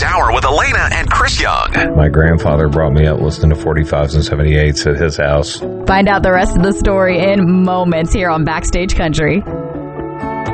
Hour with Elena and Chris Young. My grandfather brought me up listening to 45s and 78s at his house. Find out the rest of the story in moments here on Backstage Country.